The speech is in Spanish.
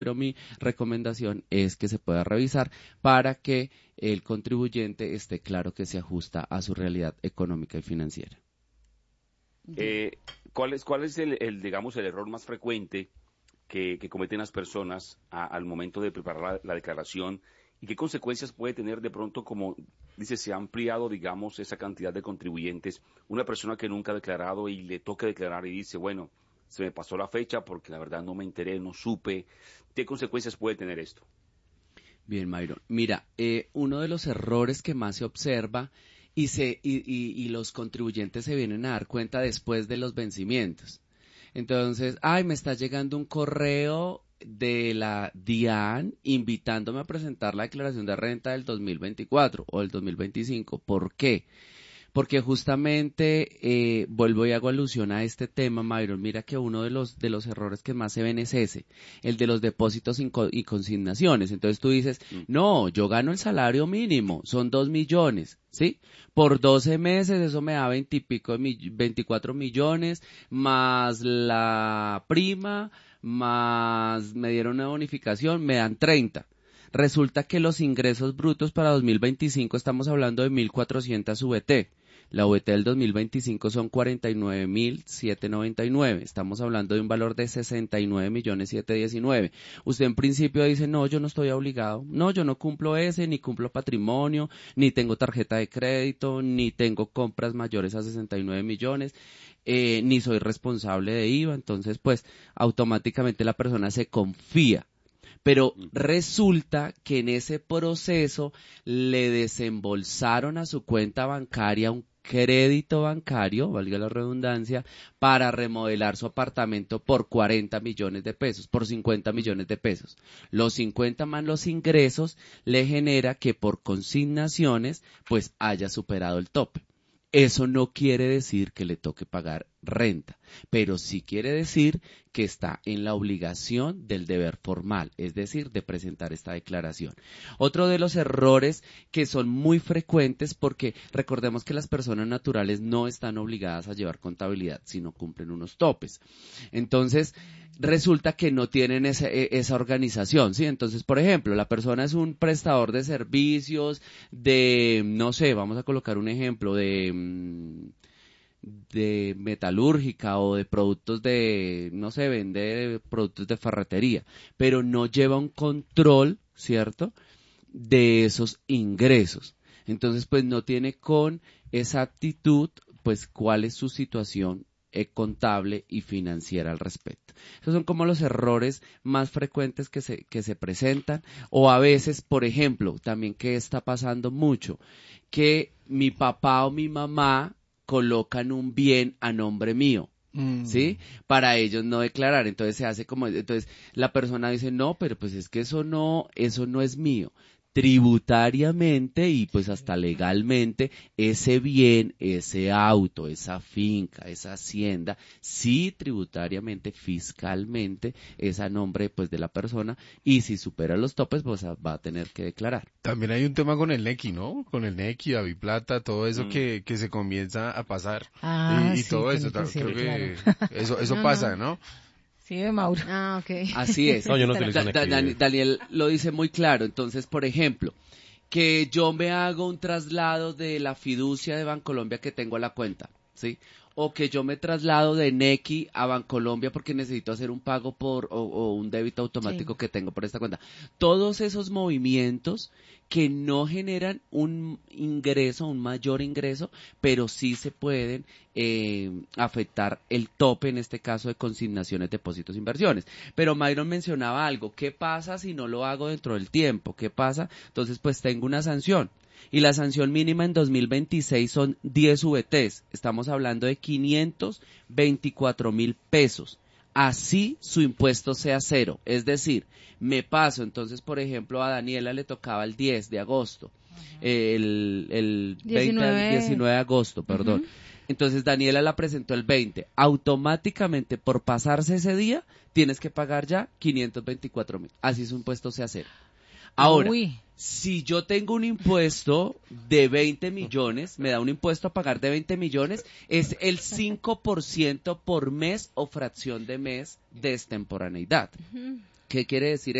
pero mi recomendación es que se pueda revisar para que el contribuyente esté claro que se ajusta a su realidad económica y financiera. Eh, ¿cuál es digamos, el error más frecuente que cometen las personas al momento de preparar la declaración y qué consecuencias puede tener de pronto, como dice, se ha ampliado, digamos, esa cantidad de contribuyentes? Una persona que nunca ha declarado y le toca declarar y dice, bueno, se me pasó la fecha porque la verdad no me enteré, no supe. ¿Qué consecuencias puede tener esto? Bien, Mayron. Mira, uno de los errores que más se observa y los contribuyentes se vienen a dar cuenta después de los vencimientos. Entonces, ay, me está llegando un correo de la DIAN invitándome a presentar la declaración de renta del 2024 o del 2025. ¿Por qué? Porque justamente vuelvo y hago alusión a este tema, Myron. Mira que uno de los errores que más se ven es ese, el de los depósitos y consignaciones. Entonces tú dices, Mm. no, yo gano el salario mínimo, son 2 millones, ¿sí? Por 12 meses eso me da 20 y pico, 24 millones, más la prima, más me dieron una bonificación, me dan 30. Resulta que los ingresos brutos para 2025 estamos hablando de 1.400 VT. La VT del 2025 son 49.799. Estamos hablando de un valor de 69.719.000. Usted en principio dice, no, yo no estoy obligado. No, yo no cumplo ese, ni cumplo patrimonio, ni tengo tarjeta de crédito, ni tengo compras mayores a 69 millones, ni soy responsable de IVA. Entonces, pues, automáticamente la persona se confía. Pero Ujú. resulta que en ese proceso le desembolsaron a su cuenta bancaria un crédito bancario, valga la redundancia, para remodelar su apartamento por 40 millones de pesos, por 50 Mm. millones de pesos. Los 50 más los ingresos le genera que por consignaciones pues haya superado el tope. Eso no quiere decir que le toque pagar renta, pero sí quiere decir que está en la obligación del deber formal, es decir, de presentar esta declaración. Otro de los errores que son muy frecuentes, porque recordemos que las personas naturales no están obligadas a llevar contabilidad si no cumplen unos topes. Entonces, resulta que no tienen esa organización, ¿sí? Entonces, por ejemplo, la persona es un prestador de servicios, no sé, vamos a colocar un ejemplo de metalúrgica o de productos no sé, vende productos de ferretería, pero no lleva un control, ¿cierto?, de esos ingresos. Entonces, pues no tiene con exactitud, pues, cuál es su situación contable y financiera al respecto. Esos son como los errores más frecuentes que se presentan, o a veces, por ejemplo, también que está pasando mucho, que mi papá o mi mamá colocan un bien a nombre mío. Mm. ¿Sí? Para ellos no declarar, entonces se hace como, entonces la persona dice, no, pero pues es que eso no es mío. Tributariamente y pues hasta legalmente, ese bien, ese auto, esa finca, esa hacienda, sí tributariamente, fiscalmente, es a nombre pues de la persona y si supera los topes pues va a tener que declarar. También hay un tema con el Nequi, ¿no? Con el Nequi, Aviplata, todo eso Mm. que se comienza a pasar. Ah, Y sí, todo eso, tiene que creo ser, claro. que eso No, pasa, no. ¿no? Sí, Mauro. Ah, ok. Así es. No, yo no Espera. utilizo Nequi. Daniel lo dice muy claro. Entonces, por ejemplo, que yo me hago un traslado de la fiducia de Bancolombia que tengo a la cuenta, ¿sí? O que yo me traslado de Nequi a Bancolombia porque necesito hacer un pago o un débito Sí. automático que tengo por esta cuenta. Todos esos movimientos que no generan un ingreso, un mayor ingreso, pero sí se pueden afectar el tope, en este caso de consignaciones, depósitos, inversiones. Pero Myron mencionaba algo, ¿qué pasa si no lo hago dentro del tiempo? ¿Qué pasa? Entonces, pues tengo una sanción. Y la sanción mínima en 2026 son 10 VTs. Estamos hablando de 524.000 pesos. Así su impuesto sea cero. Es decir, me paso, entonces, por ejemplo, a Daniela le tocaba el 10 de agosto. El 20 al 19. 19 de agosto, perdón. Ujú. Entonces Daniela la presentó el 20. Automáticamente, por pasarse ese día, tienes que pagar ya 524.000. Así su impuesto sea cero. Ahora, Uy. si yo tengo un impuesto de 20 millones, me da un impuesto a pagar de 20 millones, es el 5% por mes o fracción de mes de extemporaneidad. ¿Qué quiere decir